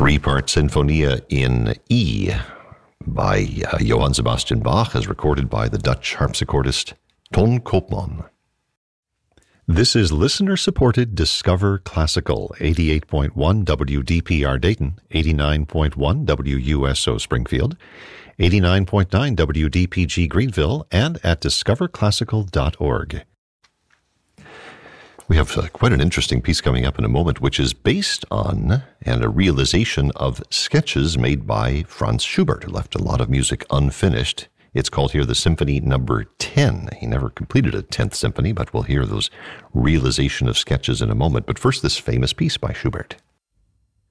three-part Sinfonia in E by Johann Sebastian Bach, as recorded by the Dutch harpsichordist Ton Koopman. This is listener-supported Discover Classical, 88.1 WDPR Dayton, 89.1 WUSO Springfield, 89.9 WDPG Greenville, and at discoverclassical.org. We have quite an interesting piece coming up in a moment, which is based on and a realization of sketches made by Franz Schubert, who left a lot of music unfinished. It's called here the Symphony Number 10. He never completed a 10th symphony, but we'll hear those realization of sketches in a moment. But first, this famous piece by Schubert.